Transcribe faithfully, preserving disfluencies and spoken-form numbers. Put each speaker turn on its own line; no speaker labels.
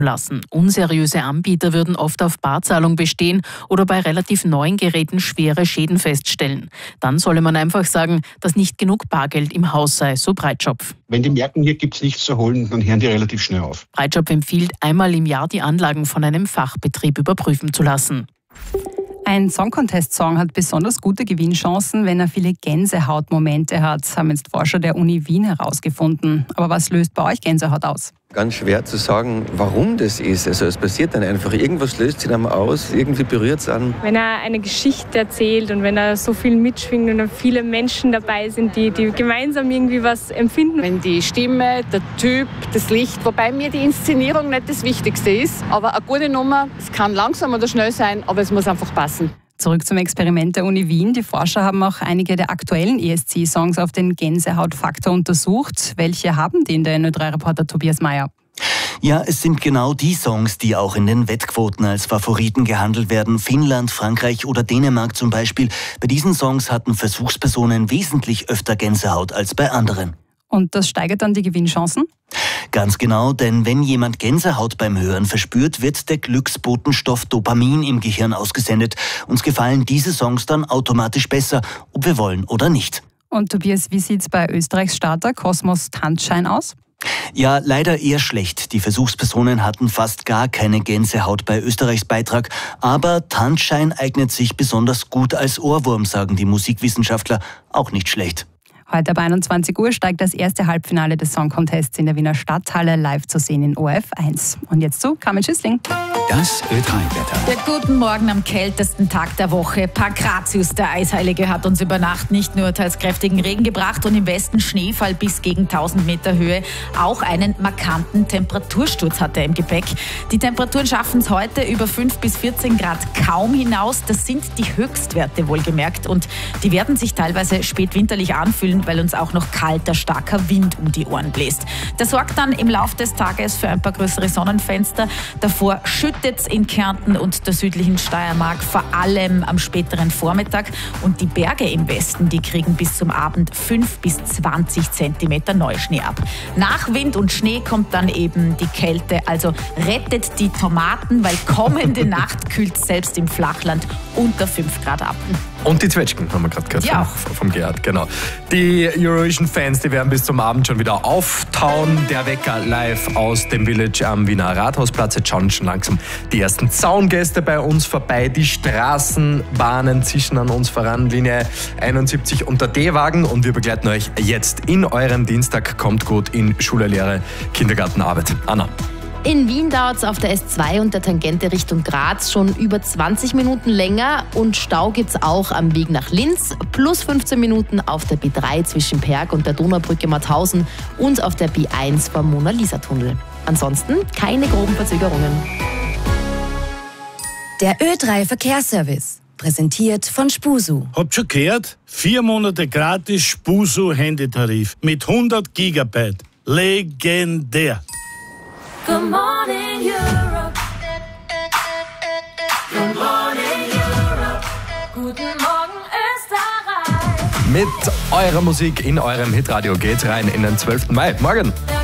lassen. Unseriöse Anbieter würden oft auf Barzahlung bestehen oder bei relativ neuen Geräten schwere Schäden feststellen. Dann solle man einfach sagen, dass nicht genug Bargeld im Haus sei, so Breitschopf.
Wenn die merken, hier gibt es nichts zu holen, dann hören die relativ schnell auf.
Breitschopf empfiehlt, einmal im Jahr die Anlagen von einem Fachbetrieb überprüfen zu lassen.
Ein Song-Contest-Song hat besonders gute Gewinnchancen, wenn er viele Gänsehautmomente hat, haben jetzt Forscher der Uni Wien herausgefunden. Aber was löst bei euch Gänsehaut aus?
Ganz schwer zu sagen, warum das ist. Also es passiert dann einfach. Irgendwas löst sich dann aus, irgendwie berührt es an.
Wenn er eine Geschichte erzählt und wenn er so viel mitschwingt und dann viele Menschen dabei sind, die, die gemeinsam irgendwie was empfinden.
Wenn die Stimme, der Typ, das Licht, wobei mir die Inszenierung nicht das Wichtigste ist, aber eine gute Nummer, es kann langsam oder schnell sein, aber es muss einfach passen.
Zurück zum Experiment der Uni Wien. Die Forscher haben auch einige der aktuellen E S C-Songs auf den Gänsehautfaktor untersucht. Welche haben die in der N Ö drei Reporter Tobias Meyer?
Ja, es sind genau die Songs, die auch in den Wettquoten als Favoriten gehandelt werden. Finnland, Frankreich oder Dänemark zum Beispiel. Bei diesen Songs hatten Versuchspersonen wesentlich öfter Gänsehaut als bei anderen.
Und das steigert dann die Gewinnchancen?
Ganz genau, denn wenn jemand Gänsehaut beim Hören verspürt, wird der Glücksbotenstoff Dopamin im Gehirn ausgesendet. Uns gefallen diese Songs dann automatisch besser, ob wir wollen oder nicht.
Und Tobias, wie sieht's bei Österreichs Starter Kosmos Tanzschein aus?
Ja, leider eher schlecht. Die Versuchspersonen hatten fast gar keine Gänsehaut bei Österreichs Beitrag. Aber Tanzschein eignet sich besonders gut als Ohrwurm, sagen die Musikwissenschaftler. Auch nicht schlecht.
Heute ab einundzwanzig Uhr steigt das erste Halbfinale des Song Contests in der Wiener Stadthalle live zu sehen in O R F eins. Und jetzt zu Carmen Schüssling.
Das Ö drei Wetter.
Der guten Morgen am kältesten Tag der Woche. Pankratius, der Eisheilige, hat uns über Nacht nicht nur teils kräftigen Regen gebracht und im Westen Schneefall bis gegen tausend Meter Höhe. Auch einen markanten Temperatursturz hat er im Gepäck. Die Temperaturen schaffen es heute über fünf bis vierzehn Grad kaum hinaus. Das sind die Höchstwerte wohlgemerkt. Und die werden sich teilweise spätwinterlich anfühlen, weil uns auch noch kalter, starker Wind um die Ohren bläst. Der sorgt dann im Laufe des Tages für ein paar größere Sonnenfenster. Davor schüttet es in Kärnten und der südlichen Steiermark, vor allem am späteren Vormittag. Und die Berge im Westen, die kriegen bis zum Abend fünf bis zwanzig Zentimeter Neuschnee ab. Nach Wind und Schnee kommt dann eben die Kälte. Also rettet die Tomaten, weil kommende Nacht kühlt selbst im Flachland unter fünf Grad ab.
Und die Zwetschgen haben wir gerade gehört
ja.
vom, vom Gerhard, genau. Die Eurovision-Fans, die werden bis zum Abend schon wieder auftauen. Der Wecker live aus dem Village am Wiener Rathausplatz. Jetzt schauen schon langsam die ersten Zaungäste bei uns vorbei. Die Straßenbahnen zischen an uns voran. Linie einundsiebzig und der D-Wagen. Und wir begleiten euch jetzt in eurem Dienstag. Kommt gut in Schule, Lehre, Kindergartenarbeit. Anna.
In Wien dauert es auf der S zwei und der Tangente Richtung Graz schon über zwanzig Minuten länger und Stau gibt es auch am Weg nach Linz, plus fünfzehn Minuten auf der B drei zwischen Perg und der Donaubrücke Mauthausen und auf der B eins vom Mona-Lisa-Tunnel. Ansonsten keine groben Verzögerungen.
Der Ö drei Verkehrsservice, präsentiert von Spusu.
Habt schon gehört? Vier Monate gratis Spusu-Handytarif mit hundert Gigabyte. Legendär!
Good morning, Europe. Good morning, Europe. Guten Morgen, Österreich.
Mit eurer Musik in eurem Hitradio geht rein in den zwölften Mai. Morgen!